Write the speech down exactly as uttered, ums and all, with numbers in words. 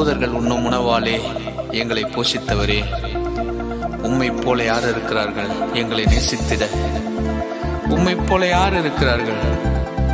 தூதர்கள் உண்ணும் உணவாலே எங்களை போஷித்தவரே, உம்மை போல யார் இருக்கிறார்கள் எங்களை நேசித்திட? உம்மை போல யார் இருக்கிறார்கள்